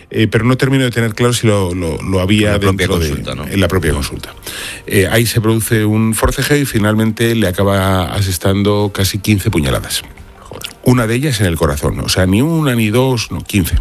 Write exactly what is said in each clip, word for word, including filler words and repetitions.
eh, pero no termino de tener claro si lo, lo, lo había en la dentro propia de, consulta, ¿no? en la propia consulta. Eh, ahí se produce un forcejeo y finalmente le acaba asestando casi quince puñaladas. Joder. Una de ellas en el corazón, o sea, ni una ni dos, no, quince.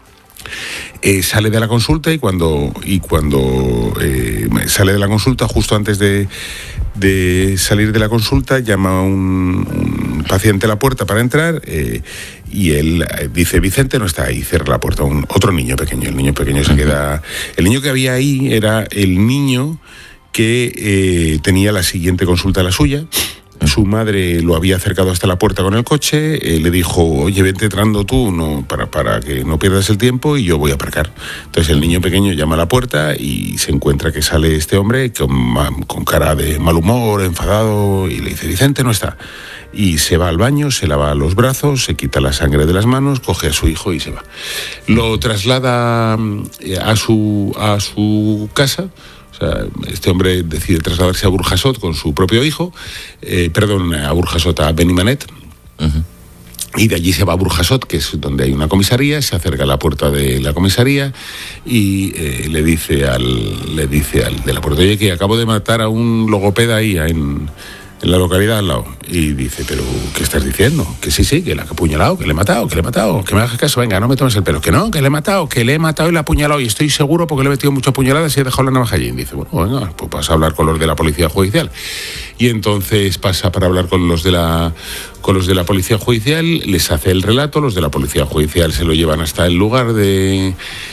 Eh, sale de la consulta y cuando y cuando eh, sale de la consulta, justo antes de, de salir de la consulta, llama a un, un paciente a la puerta para entrar eh, y él dice: Vicente no está ahí, cierra la puerta. Un, otro niño pequeño, el niño pequeño se queda. El niño que había ahí era el niño que eh, tenía la siguiente consulta a la suya. Su madre lo había acercado hasta la puerta con el coche, eh, le dijo: oye, vete entrando tú no, para, para que no pierdas el tiempo y yo voy a aparcar. Entonces el niño pequeño llama a la puerta y se encuentra que sale este hombre con, con cara de mal humor, enfadado, y le dice: Vicente no está. Y se va al baño, se lava los brazos, se quita la sangre de las manos, coge a su hijo y se va. Lo traslada a su, a su casa. O sea, este hombre decide trasladarse a Burjasot con su propio hijo, eh, perdón, a Burjasot, a Benimanet, uh-huh. Y de allí se va a Burjasot, que es donde hay una comisaría, se acerca a la puerta de la comisaría y eh, le dice al le dice al de la puerta: oye, que acabo de matar a un logopeda ahí en, en la localidad al lado. Y dice: pero ¿qué estás diciendo? Que sí, sí, que la he apuñalado, que le he matado, que le he matado, que me hagas caso, venga, no me tomes el pelo, que no, que le he matado, que le he matado y le he apuñalado, y estoy seguro porque le he metido muchas puñaladas y he dejado la navaja allí. Y dice: bueno, venga, pues pasa a hablar con los de la policía judicial. Y entonces pasa para hablar con los de la con los de la policía judicial, les hace el relato, los de la policía judicial se lo llevan hasta el lugar de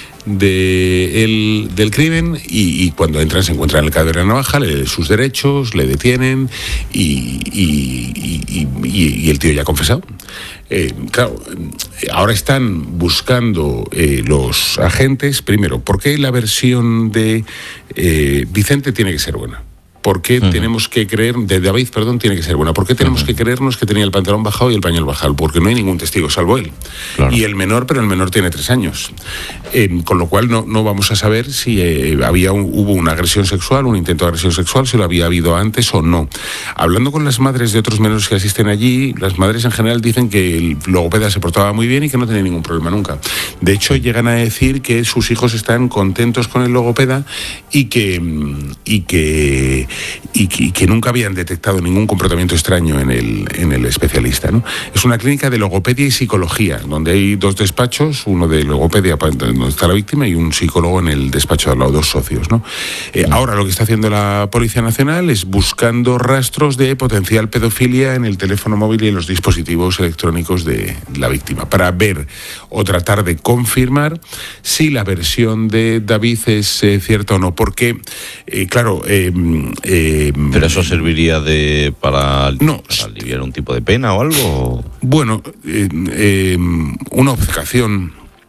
De el, del crimen y, y cuando entran se encuentran en el cadáver de la navaja, le den sus derechos, le detienen y, y, y, y, y el tío ya ha confesado. Eh, claro, ahora están buscando eh, los agentes, primero, ¿por qué la versión de eh, Vicente tiene que ser buena? ¿Por qué uh-huh. tenemos que creer, de David, perdón, tiene que ser buena? ¿Por qué tenemos uh-huh. que creernos que tenía el pantalón bajado y el pañuelo bajado? Porque no hay ningún testigo salvo él. Claro. Y el menor, pero el menor tiene tres años. Eh, con lo cual no, no vamos a saber si eh, había un, hubo una agresión sexual, un intento de agresión sexual, si lo había habido antes o no. Hablando con las madres de otros menores que asisten allí, las madres en general dicen que el logopeda se portaba muy bien y que no tenía ningún problema nunca. De hecho, llegan a decir que sus hijos están contentos con el logopeda y que... Y que Y que, y que nunca habían detectado ningún comportamiento extraño en el, en el especialista, ¿no? Es una clínica de logopedia y psicología, donde hay dos despachos, uno de logopedia donde está la víctima y un psicólogo en el despacho de al lado, dos socios, ¿no? Eh, ahora lo que está haciendo la Policía Nacional es buscando rastros de potencial pedofilia en el teléfono móvil y en los dispositivos electrónicos de la víctima, para ver o tratar de confirmar si la versión de David es eh, cierta o no, porque, eh, claro... Eh, eh, ¿Pero eso serviría de para, no, para aliviar un tipo de pena o algo? Bueno, eh, eh, una obcecación,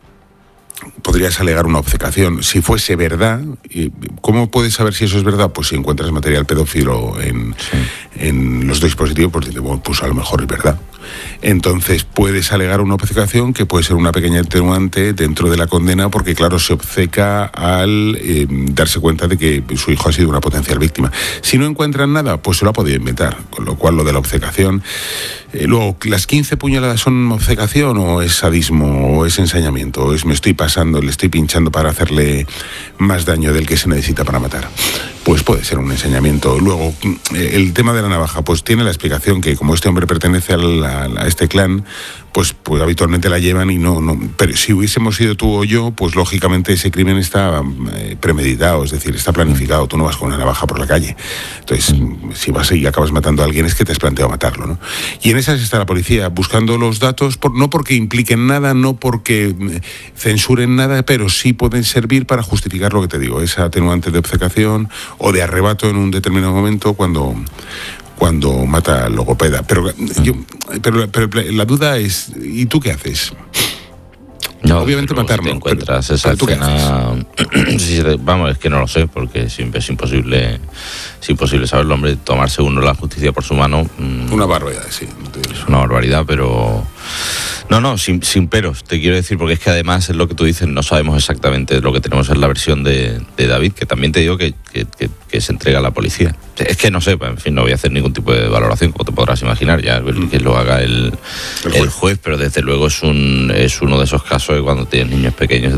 podrías alegar una obcecación. Si fuese verdad, ¿cómo puedes saber si eso es verdad? Pues si encuentras material pedófilo en, sí. en los dispositivos, pues dices, bueno, pues a lo mejor es verdad. Entonces puedes alegar una obcecación que puede ser una pequeña atenuante dentro de la condena, porque claro, se obceca al eh, darse cuenta de que su hijo ha sido una potencial víctima. Si no encuentran nada, pues se lo ha podido inventar, con lo cual lo de la obcecación. Eh, luego, ¿las quince puñaladas son obcecación o es sadismo o es ensañamiento? O es me estoy pasando, le estoy pinchando para hacerle más daño del que se necesita para matar? Pues puede ser un ensañamiento. Luego, el tema de la navaja, pues tiene la explicación que como este hombre pertenece a, la, a este clan, pues, pues habitualmente la llevan y no, no... Pero si hubiésemos sido tú o yo, pues lógicamente ese crimen está eh, premeditado, es decir, está planificado. Tú no vas con una navaja por la calle. Entonces, si vas y acabas matando a alguien es que te has planteado matarlo, ¿no? Y en esas está la policía, buscando los datos, por, no porque impliquen nada, no porque censuren nada, pero sí pueden servir para justificar lo que te digo, esa atenuante de obcecación o de arrebato en un determinado momento cuando... cuando mata al logopeda. Pero, yo, pero, pero la duda es, ¿y tú qué haces? No, obviamente matarlo. Si te encuentras pero, esa pero escena... sí, vamos, es que no lo sé, porque siempre es imposible, es imposible saberlo, hombre, tomarse uno la justicia por su mano. Mmm, una barbaridad, sí. Es una barbaridad, pero... No, no, sin, sin peros, te quiero decir, porque es que además es lo que tú dices, no sabemos exactamente lo que tenemos en la versión de, de David, que también te digo que, que, que, que se entrega a la policía. Es que no sé, en fin, no voy a hacer ningún tipo de valoración, como te podrás imaginar, ya que lo haga el, el, juez. el juez, pero desde luego es un es uno de esos casos que cuando tienes niños pequeños